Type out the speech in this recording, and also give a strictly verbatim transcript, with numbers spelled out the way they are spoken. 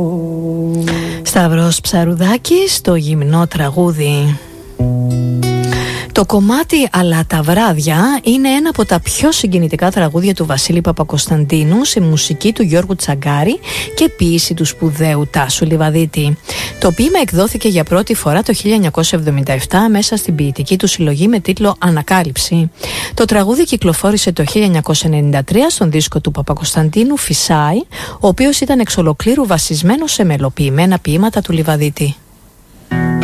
Σταύρος Ψαρουδάκης, το γυμνό τραγούδι. Το κομμάτι «Αλλά τα βράδια» είναι ένα από τα πιο συγκινητικά τραγούδια του Βασίλη Παπακοσταντίνου σε μουσική του Γιώργου Τσαγκάρη και ποίηση του σπουδαίου Τάσου Λιβαδίτη. Το ποίημα εκδόθηκε για πρώτη φορά το χίλια εννιακόσια εβδομήντα επτά μέσα στην ποιητική του συλλογή με τίτλο «Ανακάλυψη». Το τραγούδι κυκλοφόρησε το χίλια εννιακόσια ενενήντα τρία στον δίσκο του Παπακοσταντίνου «Φυσάει», ο οποίος ήταν εξ ολοκλήρου βασισμένο σε μελοποιημένα ποίηματα του Λιβαδίτη.